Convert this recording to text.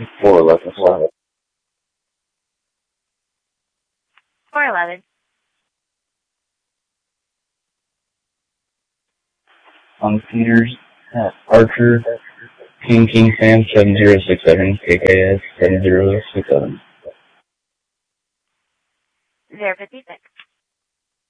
411. 411. On Peters, Archer, King Sam 7067, KKS 7067. 056.